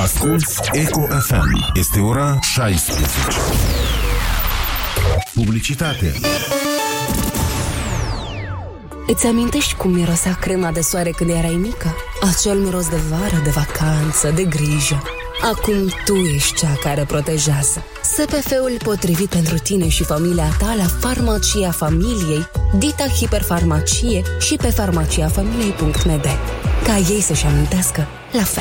Asculți Eco FM. Este ora 16. Publicitate. Îți amintești cum mirosea crema de soare când erai mică? Acel miros de vară, de vacanță, de grijă. Acum tu ești cea care protejează. SPF-ul potrivit pentru tine și familia ta la Farmacia Familiei, Dita Hiperfarmacie și pe farmaciafamiliei.md. Ca ei să-și amintească la fel.